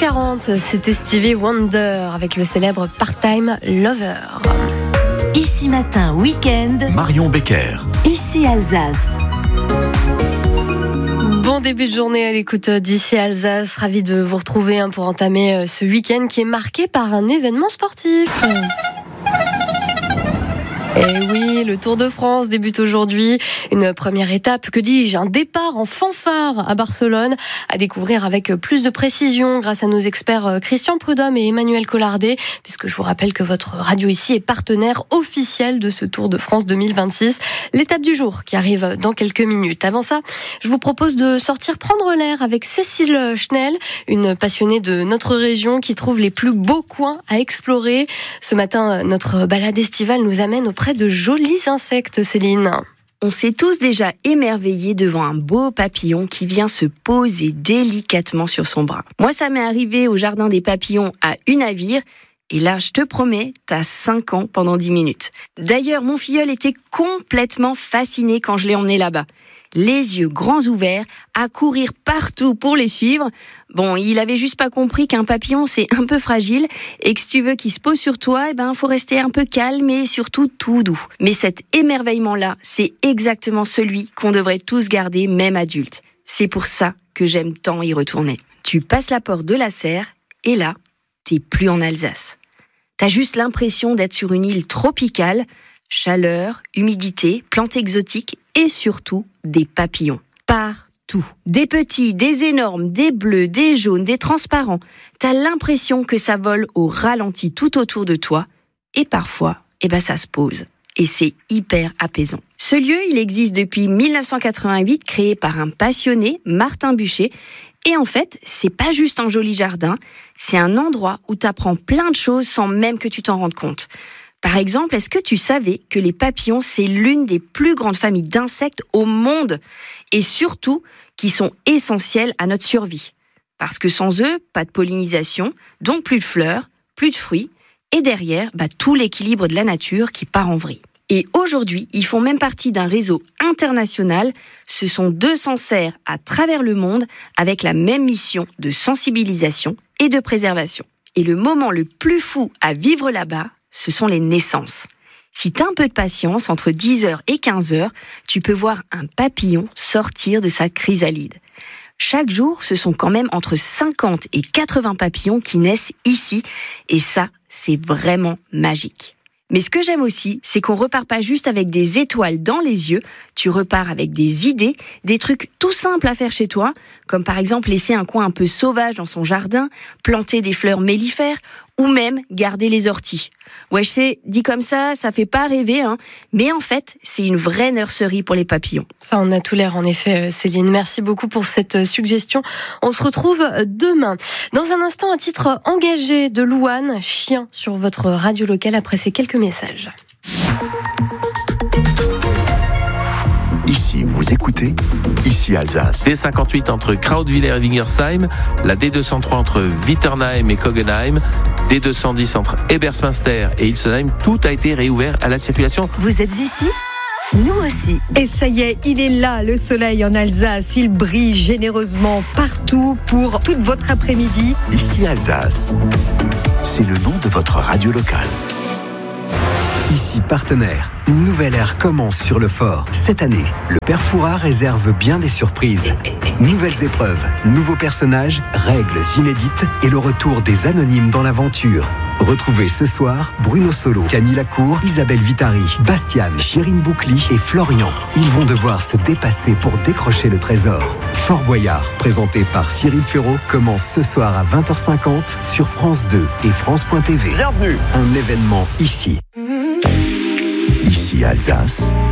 6h40, c'était Stevie Wonder avec le célèbre Part-Time Lover. Ici Matin, week-end. Marion Becker. Ici Alsace. Bon début de journée à l'écoute d'Ici Alsace. Ravi de vous retrouver pour entamer ce week-end qui est marqué par un événement sportif. Et oui, le Tour de France débute aujourd'hui. Une première étape, que dis-je, un départ en fanfare à Barcelone, à découvrir avec plus de précision grâce à nos experts Christian Prudhomme et Emmanuel Collardet, puisque je vous rappelle que votre radio ici est partenaire officiel de ce Tour de France 2026. L'étape du jour qui arrive dans quelques minutes. Avant ça, je vous propose de sortir prendre l'air avec Cécile Schnell, une passionnée de notre région qui trouve les plus beaux coins à explorer. Ce matin, notre balade estivale nous amène auprès de jolis insectes, Céline. On s'est tous déjà émerveillés devant un beau papillon qui vient se poser délicatement sur son bras. Moi, ça m'est arrivé au jardin des papillons à Unavir. Et là, je te promets, t'as 5 ans pendant 10 minutes. D'ailleurs, mon filleul était complètement fasciné quand je l'ai emmené là-bas. Les yeux grands ouverts, à courir partout pour les suivre. Bon, il avait juste pas compris qu'un papillon, c'est un peu fragile et que si tu veux qu'il se pose sur toi, faut rester un peu calme et surtout tout doux. Mais cet émerveillement-là, c'est exactement celui qu'on devrait tous garder, même adultes. C'est pour ça que j'aime tant y retourner. Tu passes la porte de la serre et là, t'es plus en Alsace. T'as juste l'impression d'être sur une île tropicale, chaleur, humidité, plantes exotiques et surtout des papillons. Partout. Des petits, des énormes, des bleus, des jaunes, des transparents. T'as l'impression que ça vole au ralenti tout autour de toi. Et parfois, ça se pose. Et c'est hyper apaisant. Ce lieu, il existe depuis 1988, créé par un passionné, Martin Buchet. Et en fait, c'est pas juste un joli jardin, c'est un endroit où t'apprends plein de choses sans même que tu t'en rendes compte. Par exemple, est-ce que tu savais que les papillons, c'est l'une des plus grandes familles d'insectes au monde et surtout qui sont essentiels à notre survie? Parce que sans eux, pas de pollinisation, donc plus de fleurs, plus de fruits et derrière, tout l'équilibre de la nature qui part en vrille. Et aujourd'hui, ils font même partie d'un réseau international. Ce sont 200 serres à travers le monde avec la même mission de sensibilisation et de préservation. Et le moment le plus fou à vivre là-bas, ce sont les naissances. Si tu as un peu de patience, entre 10h et 15h, tu peux voir un papillon sortir de sa chrysalide. Chaque jour, ce sont quand même entre 50 et 80 papillons qui naissent ici, et ça, c'est vraiment magique. Mais ce que j'aime aussi, c'est qu'on repart pas juste avec des étoiles dans les yeux, tu repars avec des idées, des trucs tout simples à faire chez toi, comme par exemple laisser un coin un peu sauvage dans son jardin, planter des fleurs mellifères, ou même garder les orties. Ouais, je sais, dit comme ça fait pas rêver, mais en fait, c'est une vraie nurserie pour les papillons. Ça en a tout l'air, en effet, Céline. Merci beaucoup pour cette suggestion. On se retrouve demain. Dans un instant, un titre engagé de Louane, Chien, sur votre radio locale, après ces quelques messages. Ici, vous écoutez Ici Alsace. D58 entre Krautwiller et Wingersheim, la D203 entre Witternheim et Kogenheim, D210 entre Ebersmünster et Ilsenheim, tout a été réouvert à la circulation. Vous êtes ici ? Nous aussi. Et ça y est, il est là, le soleil en Alsace. Il brille généreusement partout pour toute votre après-midi. Ici Alsace. C'est le nom de votre radio locale. Ici partenaire, une nouvelle ère commence sur le fort. Cette année, le Père Fouras réserve bien des surprises. Nouvelles épreuves, nouveaux personnages, règles inédites et le retour des anonymes dans l'aventure. Retrouvez ce soir Bruno Solo, Camille Lacour, Isabelle Vitari, Bastiane, Chirine Boucli et Florian. Ils vont devoir se dépasser pour décrocher le trésor. Fort Boyard, présenté par Cyril Ferraud, commence ce soir à 20h50 sur France 2 et France.tv. Bienvenue. Un événement ici. Ici Alsace.